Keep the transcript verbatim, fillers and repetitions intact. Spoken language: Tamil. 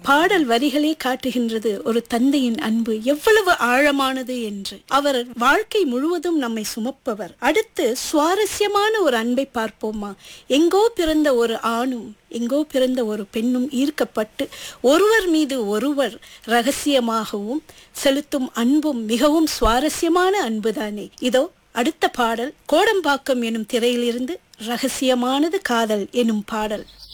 பாடல் வரிகளே காட்டுகின்றது ஒரு தந்தையின் அன்பு எவ்வளவு ஆழமானது என்று. அவர் வாழ்க்கை முழுவதும் நம்மை சுமப்பவர். அடுத்து சுவாரஸ்யமான ஒரு அன்பை பார்ப்போமா? எங்கோ பிறந்த ஒரு ஆணும் எங்கோ பிறந்த ஒரு பெண்ணும் ஈர்க்கப்பட்டு ஒருவர் மீது ஒருவர் ரகசியமாகவும் செலுத்தும் அன்பும் மிகவும் சுவாரஸ்யமான அன்புதானே. இதோ அடுத்த பாடல் கோடம்பாக்கம் எனும் திரையிலிருந்து ரகசியமானது காதல் எனும் பாடல்.